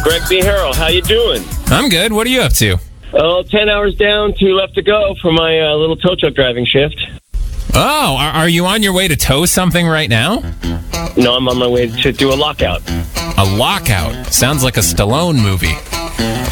Greg B. Harrell, how you doing? I'm good. What are you up to? Oh, 10 hours down, 2 left to go for my little tow truck driving shift. Oh, are you on your way to tow something right now? No, I'm on my way to do a lockout. A lockout? Sounds like a Stallone movie.